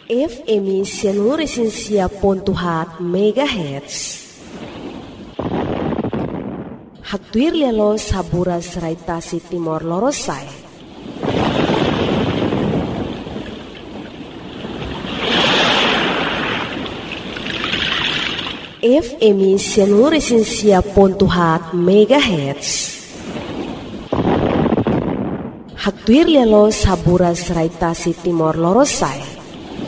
FM Sianuresinsia Pontuhat Megahertz. Hatuir lelo sabura seraitasi Timor Lorosai. FM Sianuresinsia Pontuhat Megahertz. Hatuir lelo sabura seraitasi Timor Lorosai.